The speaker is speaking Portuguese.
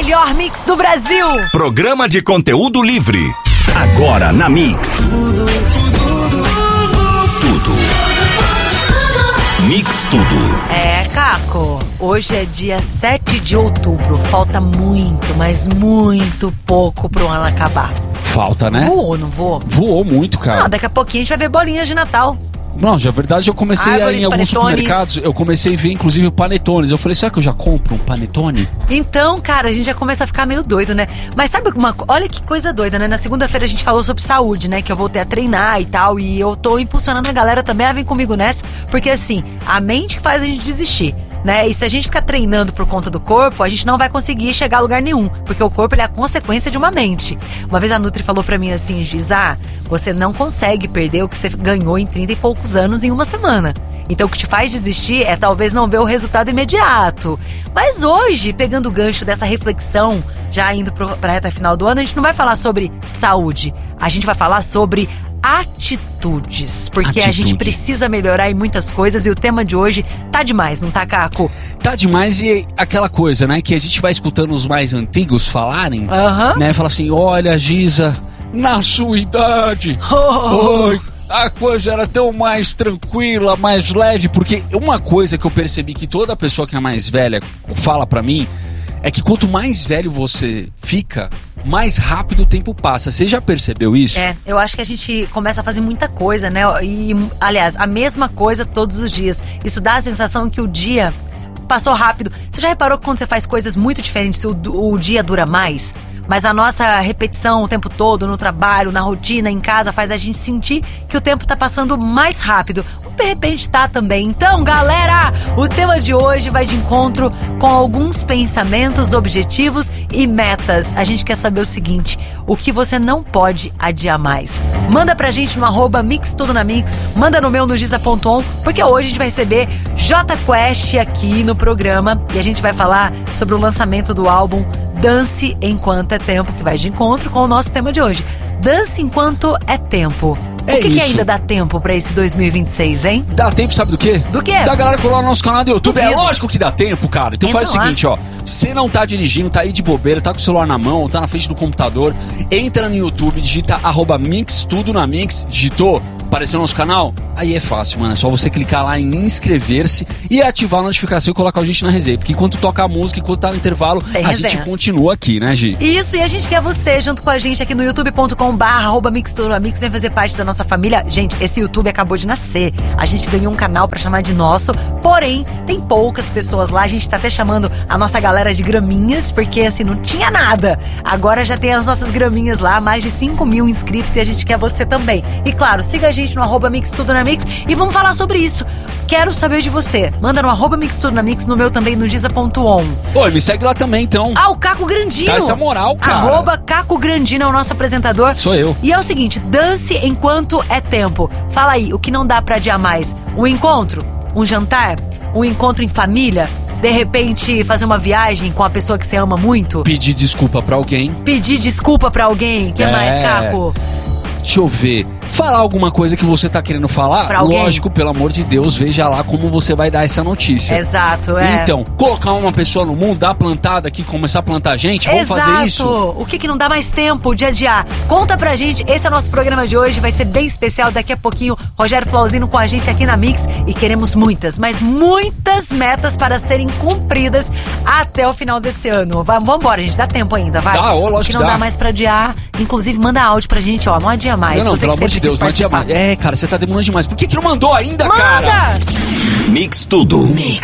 melhor mix do Brasil. Programa de conteúdo livre. Agora na Mix. Tudo. Mix Tudo. Caco, hoje é dia 7 de outubro. Falta muito, mas muito pouco pro ano acabar. Falta, né? Voou, não voou? Voou muito, cara. Não, daqui a pouquinho a gente vai ver bolinhas de Natal. Não, na verdade eu comecei a ir em alguns supermercados, eu comecei a ver inclusive panetones. Eu falei, será que eu já compro um panetone? Então, cara, a gente já começa a ficar meio doido, né? Mas sabe olha que coisa doida, né? Na segunda-feira a gente falou sobre saúde, né? Que eu voltei a treinar e tal, e eu tô impulsionando a galera também a vir comigo nessa, porque assim, a mente que faz a gente desistir, né? E se a gente ficar treinando por conta do corpo, a gente não vai conseguir chegar a lugar nenhum, porque o corpo ele é a consequência de uma mente. Uma vez a Nutri falou pra mim assim, Giza, você não consegue perder o que você ganhou em 30 e poucos anos em uma semana. Então o que te faz desistir é talvez não ver o resultado imediato. Mas hoje, pegando o gancho dessa reflexão, já indo pra reta final do ano, a gente não vai falar sobre saúde, a gente vai falar sobre atitudes, porque a gente precisa melhorar em muitas coisas e o tema de hoje tá demais, não tá, Caco? Tá demais e aquela coisa, né, que a gente vai escutando os mais antigos falarem, né, fala assim, olha, Giza, na sua idade, a coisa era tão mais tranquila, mais leve, porque uma coisa que eu percebi que toda pessoa que é mais velha fala pra mim, é que quanto mais velho você fica, mais rápido o tempo passa. Você já percebeu isso? Eu acho que a gente começa a fazer muita coisa, né? E, aliás, a mesma coisa todos os dias. Isso dá a sensação que o dia passou rápido. Você já reparou que quando você faz coisas muito diferentes, o dia dura mais? Mas a nossa repetição o tempo todo, no trabalho, na rotina, em casa, faz a gente sentir que o tempo tá passando mais rápido. De repente tá também. Então, galera, o tema de hoje vai de encontro com alguns pensamentos, objetivos e metas. A gente quer saber o seguinte, o que você não pode adiar mais. Manda pra gente no @mixtudonamix, manda no meu no giza.on, porque hoje a gente vai receber Jota Quest aqui no programa e a gente vai falar sobre o lançamento do álbum Dance Enquanto é Tempo, que vai de encontro com o nosso tema de hoje. Dance Enquanto é Tempo. O que ainda dá tempo pra esse 2026, hein? Dá tempo, sabe do quê? Do quê? Da galera colar no nosso canal do YouTube. Duvido. É lógico que dá tempo, cara. Então faz o seguinte, ó. Você não tá dirigindo, tá aí de bobeira, tá com o celular na mão, tá na frente do computador. Entra no YouTube, digita @mixtudonamix, digitou, apareceu no nosso canal. Aí é fácil, mano. É só você clicar lá em inscrever-se e ativar a notificação e colocar a gente na resenha. Porque enquanto toca a música, enquanto tá no intervalo, a gente continua aqui, né, Gi? Isso, e a gente quer você junto com a gente aqui no youtube.com/mixtudonamix. Vem fazer parte da nossa família. Gente, esse YouTube acabou de nascer. A gente ganhou um canal pra chamar de nosso. Porém, tem poucas pessoas lá. A gente tá até chamando a nossa galera de graminhas, porque assim, não tinha nada. Agora já tem as nossas graminhas lá, mais de 5 mil inscritos e a gente quer você também. E claro, siga a gente no @mixtudonamix e vamos falar sobre isso. Quero saber de você. Manda no @mixtudonamix, no meu também, no giza.on. Oi, me segue lá também, então. O Caco Grandino. Dá essa moral, cara. @Caco Grandino é o nosso apresentador. Sou eu. E é o seguinte, dance enquanto é tempo. Fala aí, o que não dá pra adiar mais? Um encontro? Um jantar? Um encontro em família? De repente, fazer uma viagem com a pessoa que você ama muito? Pedir desculpa pra alguém. Pedir desculpa pra alguém? O que mais, Caco? Deixa eu ver. Falar alguma coisa que você tá querendo falar, pra alguém? Lógico, pelo amor de Deus, veja lá como você vai dar essa notícia. Exato, Então, colocar uma pessoa no mundo, dar plantada aqui, começar a plantar gente, vamos fazer isso? O que não dá mais tempo de adiar? Conta pra gente, esse é o nosso programa de hoje, vai ser bem especial, daqui a pouquinho, Rogério Flauzino com a gente aqui na Mix e queremos muitas, mas muitas metas para serem cumpridas até o final desse ano. Vambora, gente, dá tempo ainda, vai? Lógico que que não dá. dá mais pra adiar, inclusive manda áudio pra gente, não adia mais. Não, você pelo que amor de Deus, não adia mais. Cara, você tá demorando demais. Por que não mandou ainda, cara? Manda! Mix Tudo. Mix.